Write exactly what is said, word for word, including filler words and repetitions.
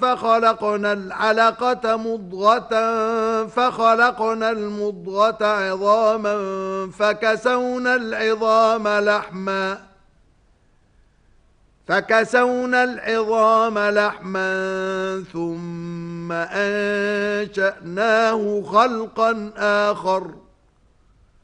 فخلقنا العلقة مضغة فخلقنا المضغة عظاما فكسونا العظام لحما فكسونا العظام لحما ثم أنشأناه خلقا آخر